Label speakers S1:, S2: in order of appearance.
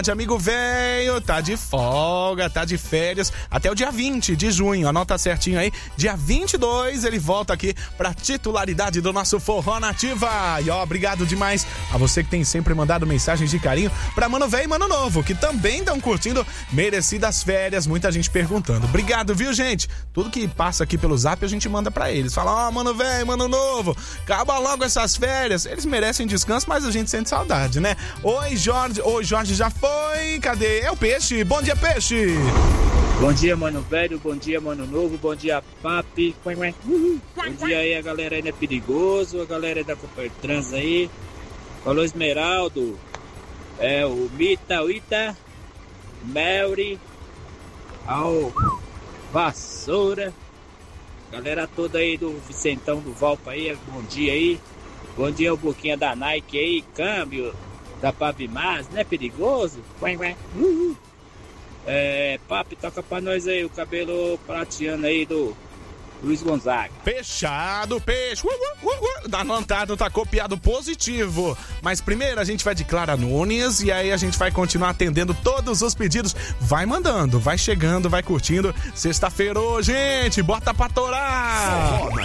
S1: Amigo velho, tá de folga, tá de férias até o dia 20 de junho, anota certinho aí, dia 22 ele volta aqui pra titularidade do nosso Forró Nativa. E ó, obrigado demais a você que tem sempre mandado mensagens de carinho pra Mano Velho e Mano Novo, que também estão curtindo merecidas férias, muita gente perguntando. Obrigado, viu, gente? Tudo que passa aqui pelo Zap a gente manda pra eles, fala, ó, Mano Velho, Mano Novo, acaba logo essas férias, eles merecem descanso, mas a gente sente saudade, né? Oi, Jorge já foi. Oi, cadê? É o Peixe. Bom dia, Peixe.
S2: Bom dia, Mano Velho. Bom dia, Mano Novo. Bom dia, Papi. Bom dia aí, a galera aí não é perigoso. A galera aí da Copertrans aí. Falou Esmeraldo. O Mita, o Ita. Melry. Ao Vassoura. Galera toda aí do Vicentão do Valpa aí. Bom dia aí. Bom dia, o Boquinha da Nike aí. Câmbio da Pavimaz, não é perigoso? Papi, toca pra nós aí o cabelo prateando aí do Luiz Gonzaga.
S1: Fechado, Peixe. Anotado, tá copiado positivo. Mas primeiro a gente vai de Clara Nunes e aí a gente vai continuar atendendo todos os pedidos. Vai mandando, vai chegando, vai curtindo. Sexta-feira, gente, bota pra torar.